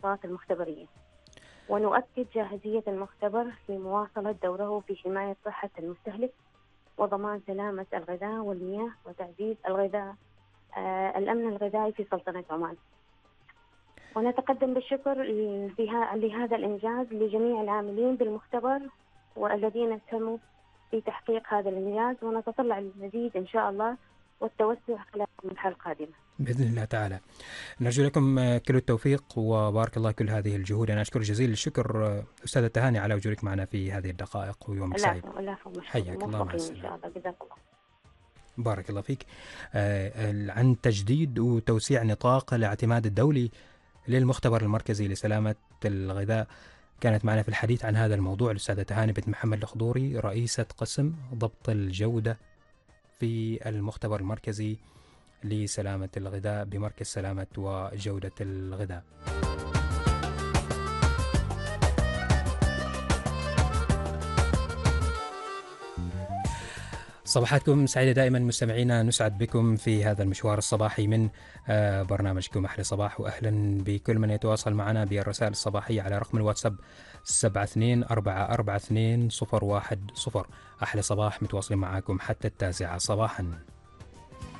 الفحوصات المختبرية، ونؤكد جاهزية المختبر لمواصلة دوره في حماية صحة المستهلك وضمان سلامة الغذاء والمياه وتعزيز الأمن الغذائي في سلطنة عمان. ونتقدم بالشكر لهذا الإنجاز لجميع العاملين بالمختبر والذين ساهموا في تحقيق هذا الإنجاز، ونتطلع للمزيد إن شاء الله والتوسع خلال المرحلة القادمة بإذن الله تعالى. نرجو لكم كل التوفيق وبارك الله كل هذه الجهود. أنا أشكر جزيل الشكر أستاذة تهاني على وجودك معنا في هذه الدقائق، ويومك سعيد. العفو حياك الله، مع موفقين السلامة. إن شاء الله، جزاك الله. بارك الله فيك. عن تجديد وتوسيع نطاق الاعتماد الدولي للمختبر المركزي لسلامة الغذاء، كانت معنا في الحديث عن هذا الموضوع الأستاذة تهاني بنت محمد الخضوري، رئيسة قسم ضبط الجودة في المختبر المركزي لسلامة الغذاء بمركز سلامة وجودة الغذاء. صباحاتكم سعيدة دائما مستمعينا، نسعد بكم في هذا المشوار الصباحي من برنامجكم أحلى صباح، وأهلا بكل من يتواصل معنا بالرسائل الصباحية على رقم الواتساب 72442010. أحلى صباح متواصلين معكم حتى 9 صباحا.